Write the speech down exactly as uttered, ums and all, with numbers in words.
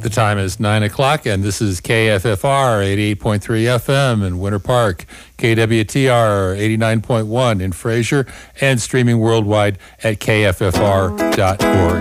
The time is nine o'clock, and this is K F F R eighty-eight point three F M in Winter Park, K W T R eighty-nine point one in Fraser, and streaming worldwide at K F F R dot org.